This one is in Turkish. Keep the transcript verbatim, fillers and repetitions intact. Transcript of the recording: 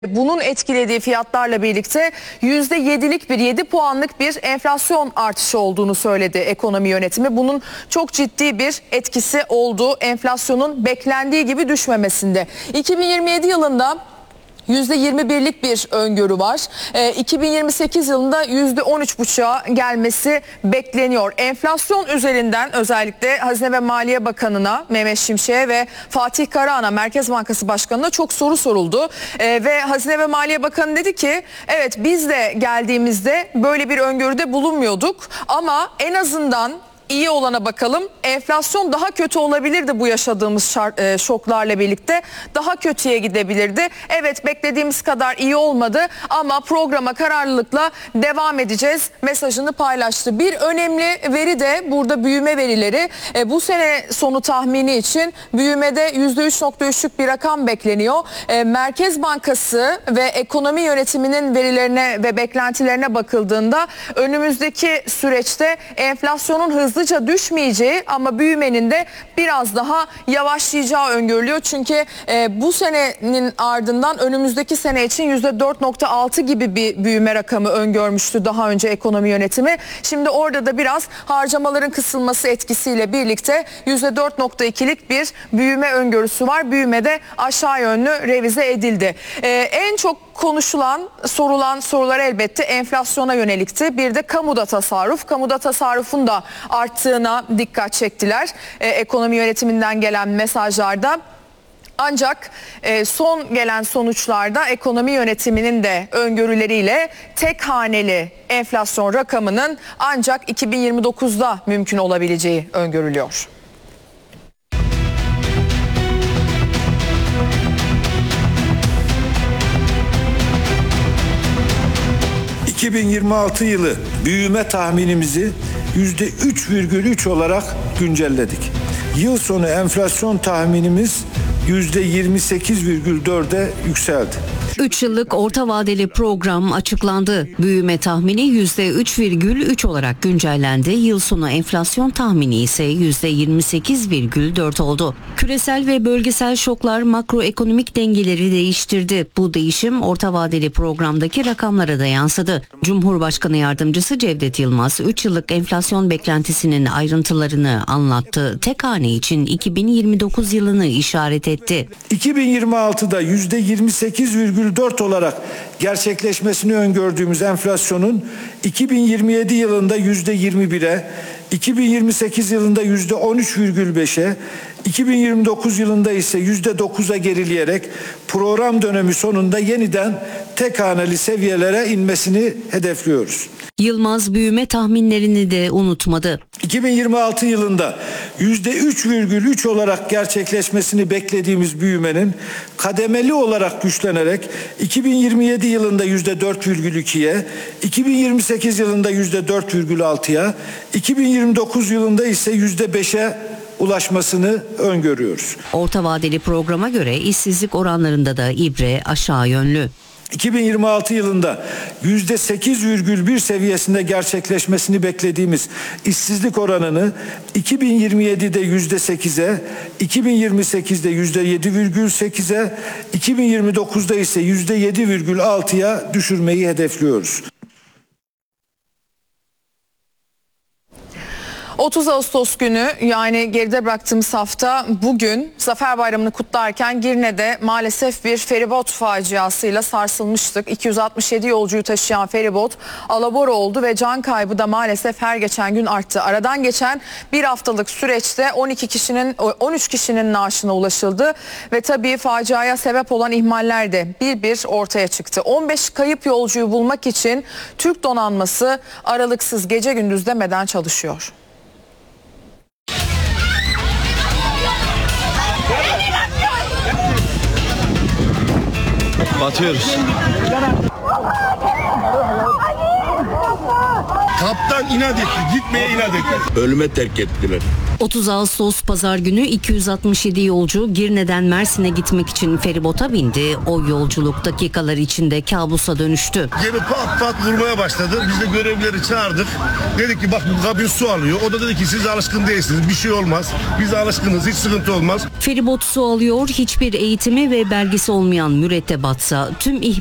Bunun etkilediği fiyatlarla birlikte yüzde yedilik bir yedi puanlık bir enflasyon artışı olduğunu söyledi ekonomi yönetimi. Bunun çok ciddi bir etkisi oldu enflasyonun beklendiği gibi düşmemesinde. iki bin yirmi yedi yılında yüzde yirmi birlik bir öngörü var. E, iki bin yirmi sekiz yılında yüzde on üç buçuğa gelmesi bekleniyor. Enflasyon üzerinden özellikle Hazine ve Maliye Bakanı'na Mehmet Şimşek'e ve Fatih Karahan'a Merkez Bankası Başkanı'na çok soru soruldu. E, ve Hazine ve Maliye Bakanı dedi ki evet biz de geldiğimizde böyle bir öngörüde bulunmuyorduk ama en azından İyi olana bakalım. Enflasyon daha kötü olabilirdi bu yaşadığımız şart, e, şoklarla birlikte. Daha kötüye gidebilirdi. Evet beklediğimiz kadar iyi olmadı ama programa kararlılıkla devam edeceğiz mesajını paylaştı. Bir önemli veri de burada büyüme verileri. E, bu sene sonu tahmini için büyümede yüzde üç nokta üçlük bir rakam bekleniyor. E, Merkez Bankası ve ekonomi yönetiminin verilerine ve beklentilerine bakıldığında önümüzdeki süreçte enflasyonun hızlı hızlıca düşmeyeceği ama büyümenin de biraz daha yavaşlayacağı öngörülüyor. Çünkü e, bu senenin ardından önümüzdeki sene için yüzde dört nokta altı gibi bir büyüme rakamı öngörmüştü daha önce ekonomi yönetimi. Şimdi orada da biraz harcamaların kısılması etkisiyle birlikte yüzde dört nokta ikilik bir büyüme öngörüsü var. Büyüme de aşağı yönlü revize edildi. E, en çok konuşulan, sorulan sorular elbette enflasyona yönelikti. Bir de kamuda tasarruf. Kamuda tasarrufun da arttığına dikkat çektiler. Ee, ekonomi yönetiminden gelen mesajlarda. Ancak e, son gelen sonuçlarda ekonomi yönetiminin de öngörüleriyle tek haneli enflasyon rakamının ancak iki bin yirmi dokuzda mümkün olabileceği öngörülüyor. iki bin yirmi altı yılı büyüme tahminimizi yüzde üç virgül üç olarak güncelledik. Yıl sonu enflasyon tahminimiz yüzde yirmi sekiz virgül dörde yükseldi. üç yıllık orta vadeli program açıklandı. Büyüme tahmini yüzde üç virgül üç olarak güncellendi. Yıl sonu enflasyon tahmini ise yüzde yirmi sekiz virgül dört oldu. Küresel ve bölgesel şoklar makroekonomik dengeleri değiştirdi. Bu değişim orta vadeli programdaki rakamlara da yansıdı. Cumhurbaşkanı Yardımcısı Cevdet Yılmaz üç yıllık enflasyon beklentisinin ayrıntılarını anlattı. Tek hane için iki bin yirmi dokuz yılını işaret etti. iki bin yirmi altıda yüzde yirmi sekiz virgül dört olarak gerçekleşmesini öngördüğümüz enflasyonun iki bin yirmi yedi yılında yüzde yirmi bire, iki bin yirmi sekiz yılında yüzde on üç virgül beşe, iki bin yirmi dokuz yılında ise yüzde dokuza gerileyerek program dönemi sonunda yeniden tek haneli seviyelere inmesini hedefliyoruz. Yılmaz büyüme tahminlerini de unutmadı. iki bin yirmi altı yılında yüzde üç virgül üç olarak gerçekleşmesini beklediğimiz büyümenin kademeli olarak güçlenerek iki bin yirmi yedi yılında yüzde dört virgül ikiye, iki bin yirmi sekiz yılında yüzde dört virgül altıya, iki bin yirmi dokuz yılında ise yüzde beşe ulaşmasını öngörüyoruz. Orta vadeli programa göre işsizlik oranlarında da ibre aşağı yönlü. iki bin yirmi altı yılında yüzde sekiz virgül bir seviyesinde gerçekleşmesini beklediğimiz işsizlik oranını iki bin yirmi yedide yüzde sekize, iki bin yirmi sekizde yüzde yedi virgül sekize, iki bin yirmi dokuzda ise yüzde yedi virgül altıya düşürmeyi hedefliyoruz. otuz Ağustos günü yani geride bıraktığımız hafta bugün Zafer Bayramı'nı kutlarken Girne'de maalesef bir feribot faciasıyla sarsılmıştık. iki yüz altmış yedi yolcuyu taşıyan feribot alabora oldu ve can kaybı da maalesef her geçen gün arttı. Aradan geçen bir haftalık süreçte on iki kişinin on üç kişinin naaşına ulaşıldı ve tabii faciaya sebep olan ihmaller de bir bir ortaya çıktı. on beş kayıp yolcuyu bulmak için Türk donanması aralıksız gece gündüz demeden çalışıyor. Batıyoruz. Kaptan inat etti, gitmeye inat etti. Ölüme terk ettiler. otuz Ağustos Pazar günü iki yüz altmış yedi yolcu Girne'den Mersin'e gitmek için feribota bindi. O yolculuk dakikalar içinde kabusa dönüştü. Gemi pat pat vurmaya başladı. Biz de görevlileri çağırdık. Dedik ki bak bu kabin su alıyor. O da dedi ki siz alışkın değilsiniz. Bir şey olmaz. Biz alışkınız. Hiç sıkıntı olmaz. Feribot su alıyor. Hiçbir eğitimi ve belgesi olmayan mürettebatsa tüm